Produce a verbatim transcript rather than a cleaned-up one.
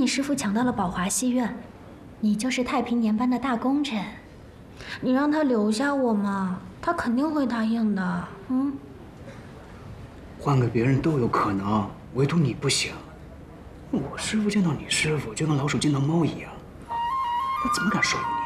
你师父抢到了宝华戏院，你就是太平年班的大功臣，你让他留下我嘛，他肯定会答应的。嗯， 换个别人都有可能，唯独你不行。我师父见到你师父就跟老鼠见到猫一样，他怎么敢收留你？